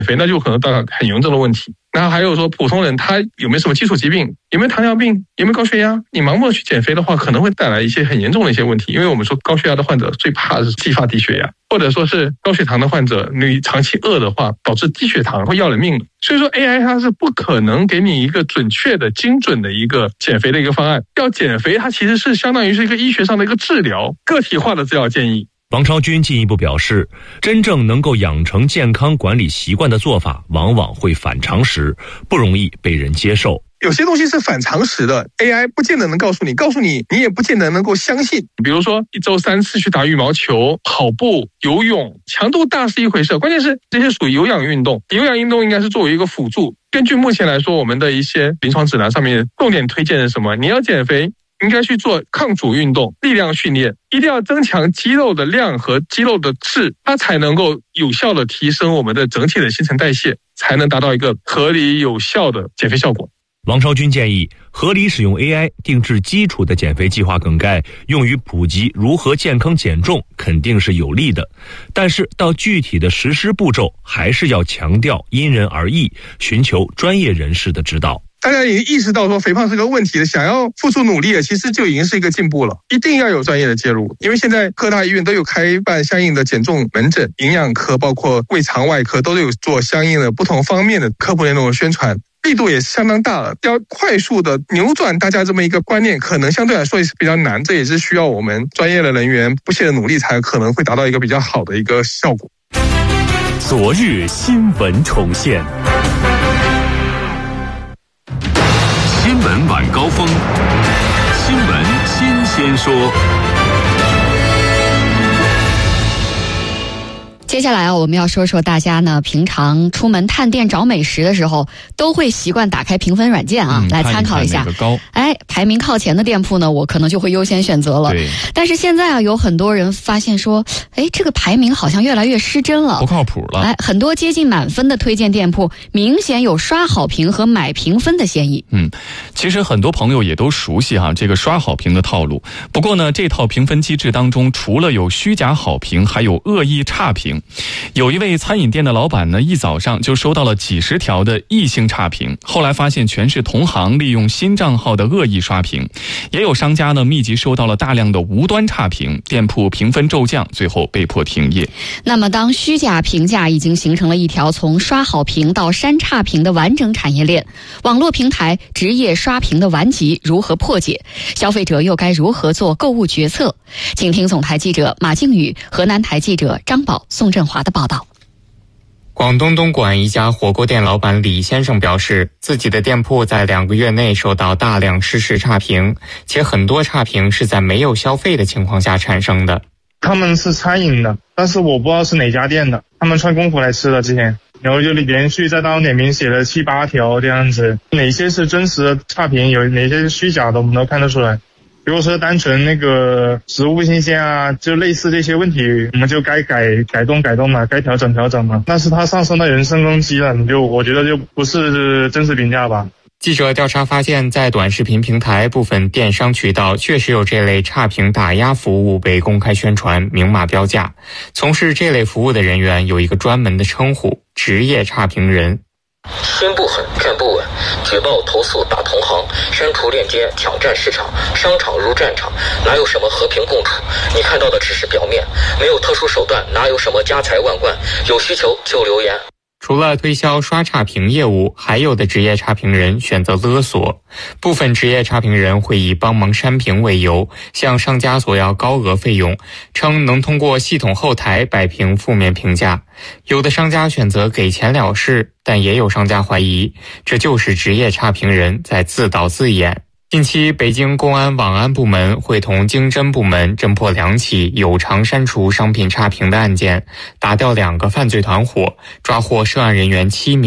肥，那就可能到很严重的问题。然后还有说普通人他有没有什么基础疾病，有没有糖尿病，有没有高血压，你盲目的去减肥的话，可能会带来一些很严重的一些问题。因为我们说高血压的患者最怕的是继发低血压，或者说是高血糖的患者，你长期饿的话导致低血糖会要人命的。所以说 AI 它是不可能给你一个准确的精准的一个减肥的一个方案。要减肥它其实是相当于是一个医学上的一个治疗，个体化的治疗建议。 王超军进一步表示，真正能够养成健康管理习惯的做法往往会反常识，不容易被人接受。 有些东西是反常识的 ，AI 不见得能告诉你，你也不见得能够相信。比如说1周3次去打羽毛球、跑步、游泳，强度大是一回事，关键是这些属于有氧运动，有氧运动应该是作为一个辅助。根据目前来说，我们的一些临床指南上面重点推荐是什么？你要减肥，应该去做抗阻运动、力量训练，一定要增强肌肉的量和肌肉的质，它才能够有效的提升我们的整体的新陈代谢，才能达到一个合理有效的减肥效果。 王超军建议，合理使用 AI 定制基础的减肥计划梗概，用于普及如何健康减重肯定是有利的，但是到具体的实施步骤，还是要强调因人而异，寻求专业人士的指导。 大家已经意识到说肥胖是个问题的，想要付出努力的，其实就已经是一个进步了。一定要有专业的介入，因为现在各大医院都有开办相应的减重门诊，营养科包括胃肠外科都有做相应的不同方面的科普内容的宣传，力度也相当大了。要快速的扭转大家这么一个观念，可能相对来说也是比较难，这也是需要我们专业的人员不懈的努力，才可能会达到一个比较好的一个效果。 昨日新闻重现，新闻晚高峰，新闻新鲜说。 接下来我们要说说大家呢平常出门探店找美食的时候都会习惯打开评分软件来参考一下。排名靠前的店铺呢，我可能就会优先选择了。 对。 但是现在有很多人发现说，这个排名好像越来越失真了， 不靠谱了。 很多接近满分的推荐店铺明显有刷好评和买评分的嫌疑。 其实很多朋友也都熟悉这个刷好评的套路。不过呢，这套评分机制当中，除了有虚假好评，还有恶意差评。有一位餐饮店的老板呢，一早上就收到了几十条的异性差评，后来发现全是同行利用新账号的恶意刷评。也有商家呢密集收到了大量的无端差评，店铺评分骤降，最后被迫停业。 那么当虚假评价已经形成了一条从刷好评到删差评的完整产业链，网络平台职业刷评的顽疾如何破解？消费者又该如何做购物决策？请听总台记者马靖宇、河南台记者张宝、宋振华的报道。 广东东莞一家火锅店老板李先生表示，自己的店铺在2个月内收到大量实时差评，且很多差评是在没有消费的情况下产生的。 他们是餐饮的，但是我不知道是哪家店的，他们穿工服来吃的之前，然后就连续在当点评写了7、8条这样子，哪些是真实的差评，有哪些是虚假的，我们都看得出来。比如说单纯那个食物不新鲜就类似这些问题，我们就该改动嘛，该调整嘛。但是它上升到人身攻击了，我觉得就不是真实评价吧。 记者调查发现，在短视频平台部分电商渠道确实有这类差评打压服务被公开宣传，明码标价。从事这类服务的人员有一个专门的称呼——职业差评人。 心不狠，肝不稳，举报投诉打同行，删除链接挑战市场，商场如战场，哪有什么和平共处？你看到的只是表面，没有特殊手段，哪有什么家财万贯？有需求就留言。 除了推销刷差评业务，还有的职业差评人选择勒索。部分职业差评人会以帮忙删评为由，向商家索要高额费用，称能通过系统后台摆平负面评价。有的商家选择给钱了事，但也有商家怀疑，这就是职业差评人在自导自演。近期，北京公安网安部门会同经侦部门侦破2起有偿删除商品差评的案件，打掉2个犯罪团伙，抓获涉案人员7名。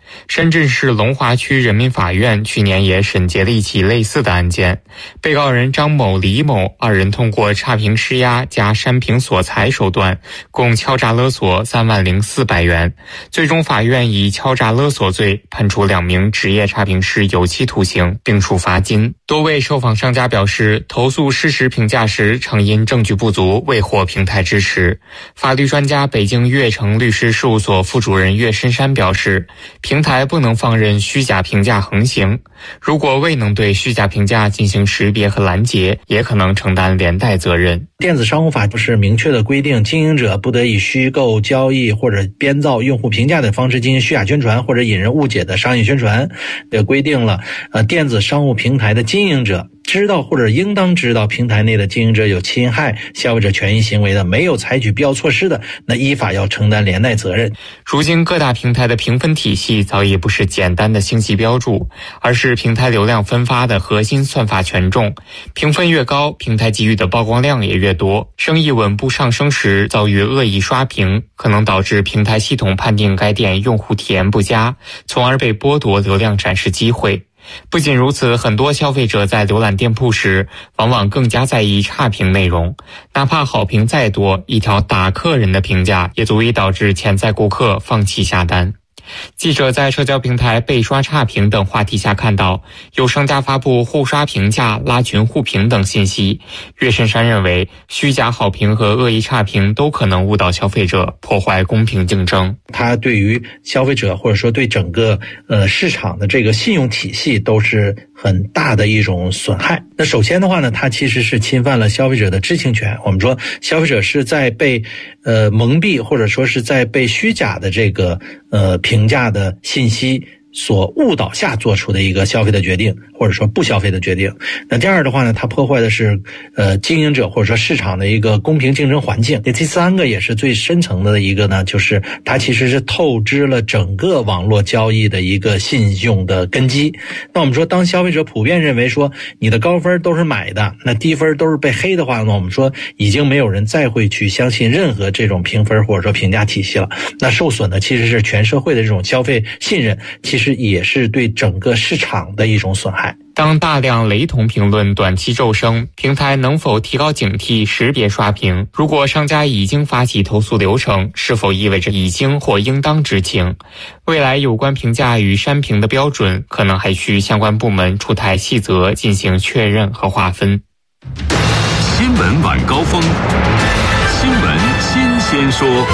深圳市龙华区人民法院去年也审结了一起类似的案件，被告人张某、李某二人通过差评施压加煽评索财手段，共敲诈勒索30400元。最终法院以敲诈勒索罪判处2名职业差评师有期徒刑，并处罚金。多位受访商家表示，投诉事实评价时曾因证据不足未获平台支持。法律专家北京悦城律师事务所副主任岳深山表示，平台不能放任虚假评价横行，如果未能对虚假评价进行识别和拦截，也可能承担连带责任。 电子商务法不是明确的规定，经营者不得以虚构、交易或者编造用户评价的方式进行虚假宣传或者引人误解的商业宣传，也规定了电子商务平台的经营者知道或者应当知道平台内的经营者有侵害消费者权益行为的，没有采取必要措施的，那依法要承担连带责任。 如今各大平台的评分体系早已不是简单的星级标注，而是平台流量分发的核心算法权重。评分越高，平台给予的曝光量也越多，生意稳步上升时遭遇恶意刷屏，可能导致平台系统判定该店用户体验不佳，从而被剥夺流量展示机会。不仅如此，很多消费者在浏览店铺时往往更加在意差评内容，哪怕好评再多，一条打客人的评价也足以导致潜在顾客放弃下单。记者在社交平台被刷差评等话题下看到，有商家发布互刷评价、拉群互评等信息。岳深山认为，虚假好评和恶意差评都可能误导消费者，破坏公平竞争。 它对于消费者或者说对整个市场的这个信用体系都是很大的一种损害。那首先的话呢，它其实是侵犯了消费者的知情权。我们说消费者是在被蒙蔽或者说是在被虚假的这个评价的信息所误导下做出的一个消费的决定，或者说不消费的决定。那第二的话呢，它破坏的是经营者或者说市场的一个公平竞争环境。第三个也是最深层的一个呢，就是它其实是透支了整个网络交易的一个信用的根基。那我们说，当消费者普遍认为说你的高分都是买的，那低分都是被黑的话呢，我们说已经没有人再会去相信任何这种评分或者说评价体系了。那受损的其实是全社会的这种消费信任，其实也是对整个市场的一种损害。 当大量雷同评论短期骤升，平台能否提高警惕，识别刷屏？如果商家已经发起投诉流程，是否意味着已经或应当知情？未来有关评价与删评的标准，可能还需相关部门出台细则进行确认和划分。 新闻晚高峰，新闻新鲜说。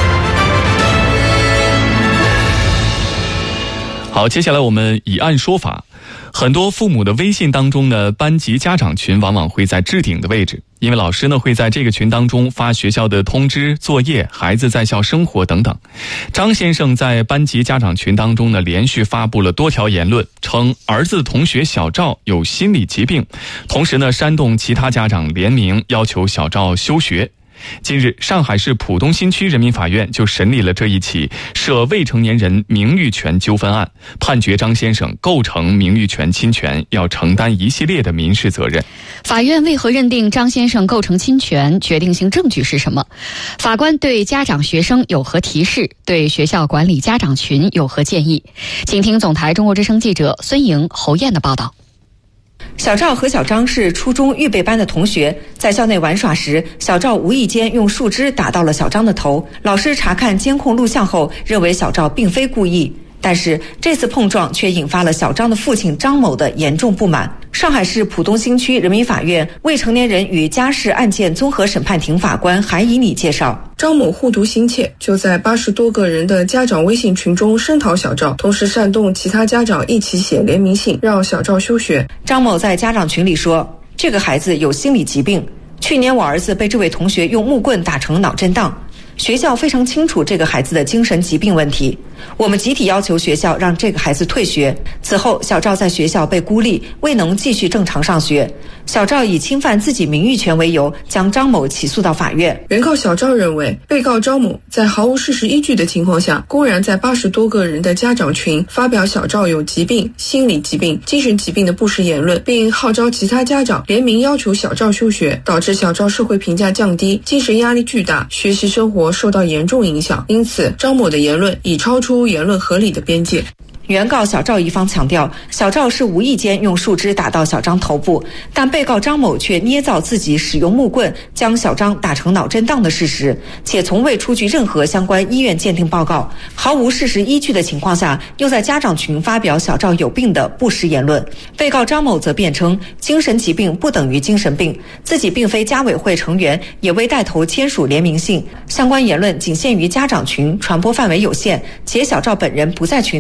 好，接下来我们以案说法。很多父母的微信当中呢，班级家长群往往会在置顶的位置，因为老师呢会在这个群当中发学校的通知、作业、孩子在校生活等等。张先生在班级家长群当中呢，连续发布了多条言论，称儿子的同学小赵有心理疾病，同时呢煽动其他家长联名要求小赵休学。近日，上海市浦东新区人民法院就审理了这一起涉未成年人名誉权纠纷案，判决张先生构成名誉权侵权，要承担一系列的民事责任。 法院为何认定张先生构成侵权？决定性证据是什么？法官对家长学生有何提示？对学校管理家长群有何建议？请听总台中国之声记者孙莹、侯燕的报道。 小赵和小张是初中预备班的同学，在校内玩耍时，小赵无意间用树枝打到了小张的头。老师查看监控录像后，认为小赵并非故意，但是这次碰撞却引发了小张的父亲张某的严重不满。上海市浦东新区人民法院未成年人与家事案件综合审判庭法官韩以礼介绍， 张某护犊心切，就在80多个人的家长微信群中声讨小赵，同时煽动其他家长一起写联名信让小赵休学。 张某在家长群里说，这个孩子有心理疾病，去年我儿子被这位同学用木棍打成脑震荡，学校非常清楚这个孩子的精神疾病问题，我们集体要求学校让这个孩子退学。此后，小赵在学校被孤立，未能继续正常上学。小赵以侵犯自己名誉权为由，将张某起诉到法院。 原告小赵认为，被告张某在毫无事实依据的情况下，公然在80多个人的家长群发表小赵有疾病、心理疾病、精神疾病的不实言论，并号召其他家长联名要求小赵休学，导致小赵社会评价降低，精神压力巨大，学习生活受到严重影响。因此，张某的言论已超出言论合理的边界。 原告小赵一方强调，小赵是无意间用树枝打到小张头部，但被告张某却捏造自己使用木棍将小张打成脑震荡的事实，且从未出具任何相关医院鉴定报告，毫无事实依据的情况下，又在家长群发表小赵有病的不实言论。被告张某则辩称，精神疾病不等于精神病，自己并非家委会成员，也未带头签署联名信，相关言论仅限于家长群，传播范围有限，且小赵本人不在群